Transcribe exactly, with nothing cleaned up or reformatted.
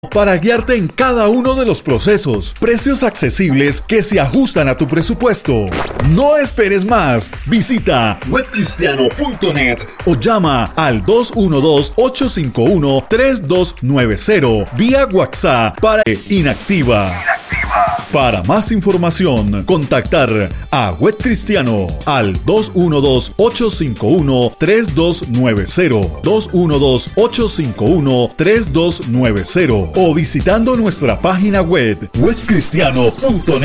para guiarte en cada uno de los procesos. Precios accesibles que se ajustan a tu presupuesto. No esperes más. Visita web cristiano punto net o llama al dos uno dos, ocho cinco uno, tres dos nueve cero vía WhatsApp para Inactiva. Para más información, contactar a Web Cristiano al dos uno dos, ocho cinco uno, tres dos nueve cero, dos uno dos, ocho cinco uno, tres dos nueve cero o visitando nuestra página web web cristiano punto net.